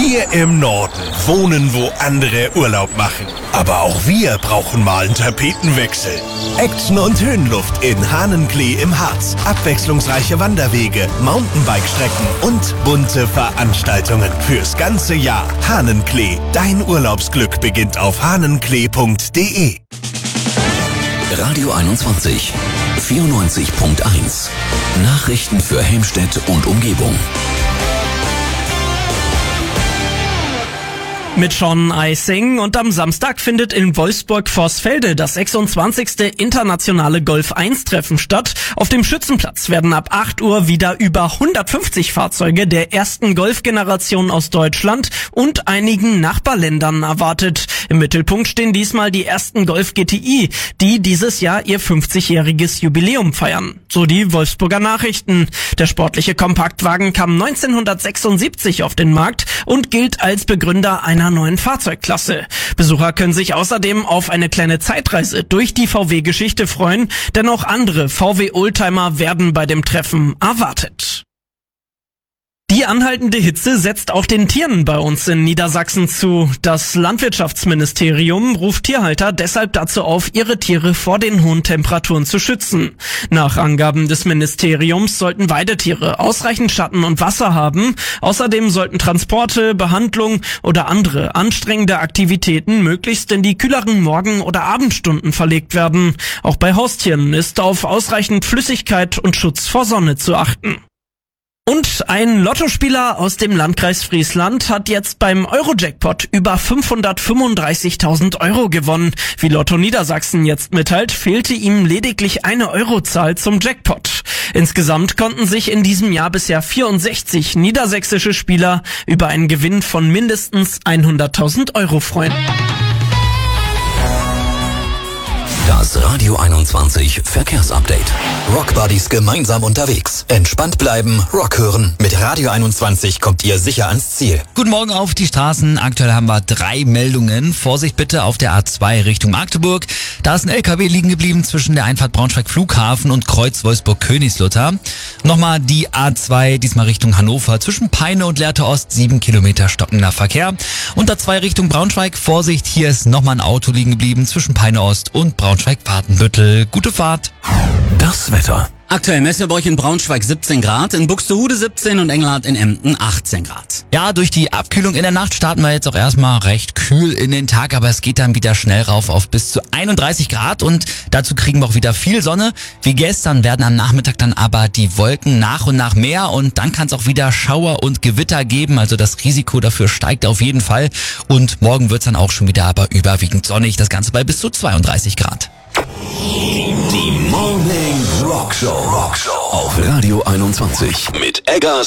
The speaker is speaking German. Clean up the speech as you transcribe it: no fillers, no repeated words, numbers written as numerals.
Wir im Norden wohnen, wo andere Urlaub machen. Aber auch wir brauchen mal einen Tapetenwechsel. Action und Höhenluft in Hahnenklee im Harz. Abwechslungsreiche Wanderwege, Mountainbike-Strecken und bunte Veranstaltungen fürs ganze Jahr. Hahnenklee, dein Urlaubsglück beginnt auf hahnenklee.de. Radio 21, 94.1. Nachrichten für Helmstedt und Umgebung. Mit Sean Eising und am Samstag findet in Wolfsburg-Vorsfelde das 26. internationale Golf-1-Treffen statt. Auf dem Schützenplatz werden ab 8 Uhr wieder über 150 Fahrzeuge der ersten Golf-Generation aus Deutschland und einigen Nachbarländern erwartet. Im Mittelpunkt stehen diesmal die ersten Golf GTI, die dieses Jahr ihr 50-jähriges Jubiläum feiern. So die Wolfsburger Nachrichten. Der sportliche Kompaktwagen kam 1976 auf den Markt und gilt als Begründer einer neuen Fahrzeugklasse. Besucher können sich außerdem auf eine kleine Zeitreise durch die VW-Geschichte freuen, denn auch andere VW-Oldtimer werden bei dem Treffen erwartet. Die anhaltende Hitze setzt auch den Tieren bei uns in Niedersachsen zu. Das Landwirtschaftsministerium ruft Tierhalter deshalb dazu auf, ihre Tiere vor den hohen Temperaturen zu schützen. Nach Angaben des Ministeriums sollten Weidetiere ausreichend Schatten und Wasser haben. Außerdem sollten Transporte, Behandlung oder andere anstrengende Aktivitäten möglichst in die kühleren Morgen- oder Abendstunden verlegt werden. Auch bei Haustieren ist auf ausreichend Flüssigkeit und Schutz vor Sonne zu achten. Und ein Lottospieler aus dem Landkreis Friesland hat jetzt beim Euro-Jackpot über 535.000 Euro gewonnen. Wie Lotto Niedersachsen jetzt mitteilt, fehlte ihm lediglich eine Eurozahl zum Jackpot. Insgesamt konnten sich in diesem Jahr bisher 64 niedersächsische Spieler über einen Gewinn von mindestens 100.000 Euro freuen. Das Radio 21 Verkehrsupdate. Rockbuddies gemeinsam unterwegs. Entspannt bleiben, Rock hören. Mit Radio 21 kommt ihr sicher ans Ziel. Guten Morgen auf die Straßen. Aktuell haben wir 3 Meldungen. Vorsicht bitte auf der A2 Richtung Magdeburg. Da ist ein LKW liegen geblieben zwischen der Einfahrt Braunschweig Flughafen und Kreuz Wolfsburg-Königslutter. Nochmal die A2, diesmal Richtung Hannover. Zwischen Peine und Lehrte Ost 7 Kilometer stockender Verkehr. Und A2 Richtung Braunschweig. Vorsicht, hier ist nochmal ein Auto liegen geblieben zwischen Peine Ost und Braunschweig-Papenbüttel. Gute Fahrt. Das Wetter. Aktuell messen wir bei euch in Braunschweig 17 Grad, in Buxtehude 17 und Engelhardt in Emden 18 Grad. Ja, durch die Abkühlung in der Nacht starten wir jetzt auch erstmal recht kühl in den Tag, aber es geht dann wieder schnell rauf auf bis zu 31 Grad und dazu kriegen wir auch wieder viel Sonne. Wie gestern werden am Nachmittag dann aber die Wolken nach und nach mehr und dann kann es auch wieder Schauer und Gewitter geben, also das Risiko dafür steigt auf jeden Fall und morgen wird's dann auch schon wieder aber überwiegend sonnig, das Ganze bei bis zu 32 Grad. Die Morning Rock Show auf Radio 21 mit Eggers